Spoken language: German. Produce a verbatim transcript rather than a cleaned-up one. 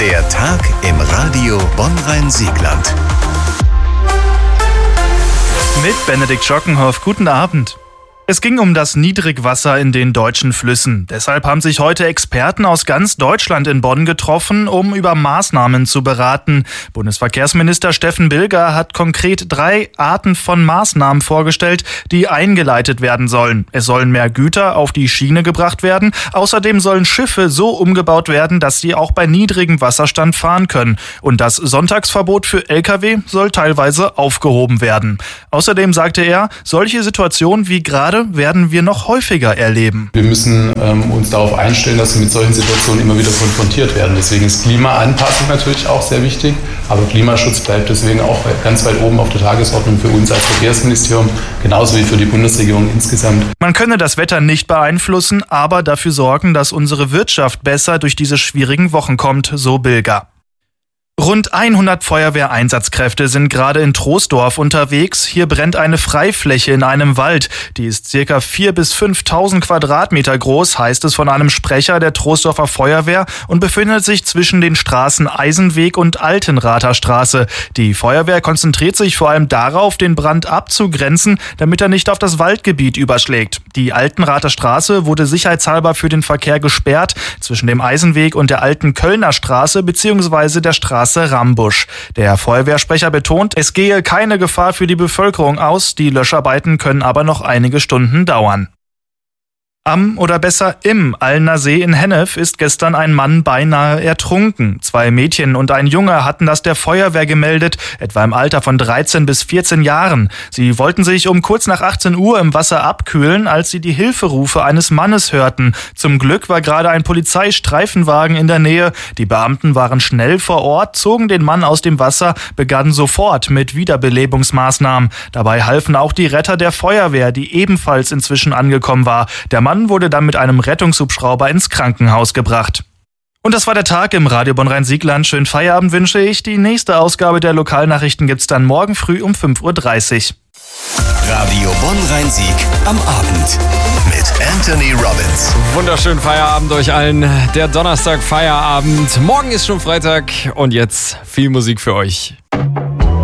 Der Tag im Radio Bonn-Rhein-Siegland. Mit Benedikt Schockenhoff, guten Abend. Es ging um das Niedrigwasser in den deutschen Flüssen. Deshalb haben sich heute Experten aus ganz Deutschland in Bonn getroffen, um über Maßnahmen zu beraten. Bundesverkehrsminister Steffen Bilger hat konkret drei Arten von Maßnahmen vorgestellt, die eingeleitet werden sollen. Es sollen mehr Güter auf die Schiene gebracht werden. Außerdem sollen Schiffe so umgebaut werden, dass sie auch bei niedrigem Wasserstand fahren können. Und das Sonntagsverbot für L K W soll teilweise aufgehoben werden. Außerdem sagte er, solche Situationen wie gerade werden wir noch häufiger erleben. Wir müssen ähm, uns darauf einstellen, dass wir mit solchen Situationen immer wieder konfrontiert werden. Deswegen ist Klimaanpassung natürlich auch sehr wichtig, aber Klimaschutz bleibt deswegen auch ganz weit oben auf der Tagesordnung für uns als Verkehrsministerium, genauso wie für die Bundesregierung insgesamt. Man könne das Wetter nicht beeinflussen, aber dafür sorgen, dass unsere Wirtschaft besser durch diese schwierigen Wochen kommt, so Bilger. Rund hundert Feuerwehreinsatzkräfte sind gerade in Troisdorf unterwegs. Hier brennt eine Freifläche in einem Wald. Die ist circa viertausend bis fünftausend Quadratmeter groß, heißt es von einem Sprecher der Troisdorfer Feuerwehr, und befindet sich zwischen den Straßen Eisenweg und Altenrather Straße. Die Feuerwehr konzentriert sich vor allem darauf, den Brand abzugrenzen, damit er nicht auf das Waldgebiet überschlägt. Die Altenrather Straße wurde sicherheitshalber für den Verkehr gesperrt zwischen dem Eisenweg und der alten Kölner Straße bzw. der Straße Rambusch. Der Feuerwehrsprecher betont, es gehe keine Gefahr für die Bevölkerung aus, die Löscharbeiten können aber noch einige Stunden dauern. Am oder besser im Allner See in Hennef ist gestern ein Mann beinahe ertrunken. Zwei Mädchen und ein Junge hatten das der Feuerwehr gemeldet, etwa im Alter von dreizehn bis vierzehn Jahren. Sie wollten sich um kurz nach achtzehn Uhr im Wasser abkühlen, als sie die Hilferufe eines Mannes hörten. Zum Glück war gerade ein Polizeistreifenwagen in der Nähe. Die Beamten waren schnell vor Ort, zogen den Mann aus dem Wasser, begannen sofort mit Wiederbelebungsmaßnahmen. Dabei halfen auch die Retter der Feuerwehr, die ebenfalls inzwischen angekommen war. Der Mann wurde dann mit einem Rettungshubschrauber ins Krankenhaus gebracht. Und das war der Tag im Radio Bonn-Rhein-Siegland. Schönen Feierabend wünsche ich. Die nächste Ausgabe der Lokalnachrichten gibt's dann morgen früh um fünf Uhr dreißig. Radio Bonn-Rhein-Sieg am Abend mit Anthony Robbins. Wunderschönen Feierabend euch allen. Der Donnerstag Feierabend. Morgen ist schon Freitag und jetzt viel Musik für euch.